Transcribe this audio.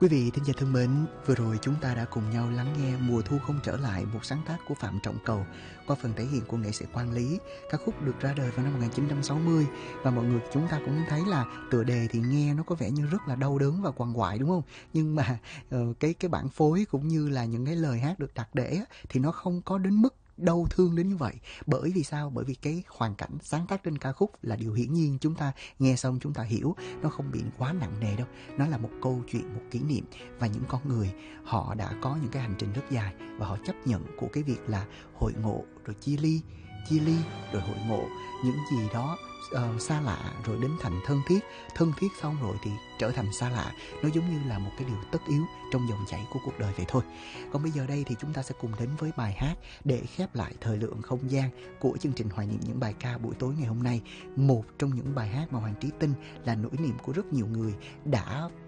Quý vị thính giả thân mến, vừa rồi chúng ta đã cùng nhau lắng nghe Mùa Thu Không Trở Lại, một sáng tác của Phạm Trọng Cầu qua phần thể hiện của nghệ sĩ Quang Lý. Ca khúc được ra đời vào năm 1960 và mọi người chúng ta cũng thấy là tựa đề thì nghe nó có vẻ như rất là đau đớn và quằn quại đúng không? Nhưng mà cái bản phối cũng như là những cái lời hát được đặt để thì nó không có đến mức đau thương đến như vậy. Bởi vì sao? Bởi vì cái hoàn cảnh sáng tác trên ca khúc là điều hiển nhiên, chúng ta nghe xong chúng ta hiểu, nó không bị quá nặng nề đâu. Nó là một câu chuyện, một kỷ niệm, và những con người họ đã có những cái hành trình rất dài và họ chấp nhận của cái việc là hội ngộ rồi chia ly rồi hội ngộ, những gì đó xa lạ rồi đến thành thân thiết xong rồi thì trở thành xa lạ. Nó giống như là một cái điều tất yếu trong dòng chảy của cuộc đời vậy thôi. Còn bây giờ đây thì chúng ta sẽ cùng đến với bài hát để khép lại thời lượng không gian của chương trình Hoài Niệm Những Bài Ca buổi tối ngày hôm nay. Một trong những bài hát mà Hoàng Trí tin là nỗi niềm của rất nhiều người đã